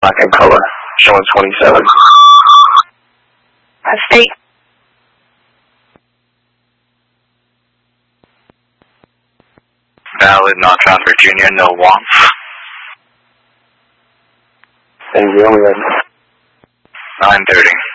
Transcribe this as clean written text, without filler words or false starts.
black and color, showing 27. State. Valid, Northbound Virginia, no wants. Thank you, only 9:30.